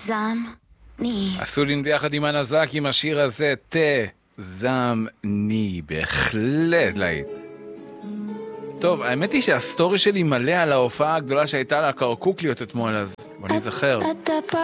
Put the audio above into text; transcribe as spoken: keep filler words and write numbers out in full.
זמני. עשו לי ביחד עם הנזק עם השיר הזה, תזמני, בהחלט להיט. טוב, האמת היא שהסטורי שלי מלא על ההופעה הגדולה שהייתה לה קרקוקליות אתמול, אז בוא נזכר.